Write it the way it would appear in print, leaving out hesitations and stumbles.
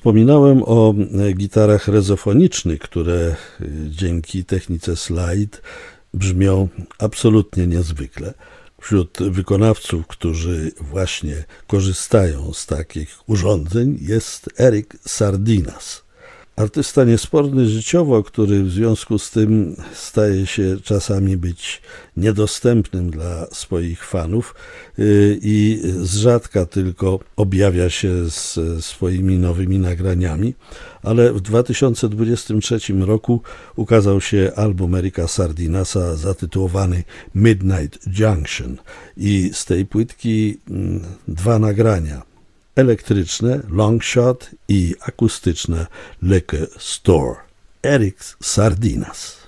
Wspominałem o gitarach rezofonicznych, które dzięki technice slide brzmią absolutnie niezwykle. Wśród wykonawców, którzy właśnie korzystają z takich urządzeń, jest Eric Sardinas. Artysta niesporny życiowo, który w związku z tym staje się czasami być niedostępnym dla swoich fanów i z rzadka tylko objawia się z swoimi nowymi nagraniami, ale w 2023 roku ukazał się album Erica Sardinasa zatytułowany Midnight Junction i z tej płytki dwa nagrania: elektryczne Longshot i akustyczne Liquor Store. Eric Sardinas.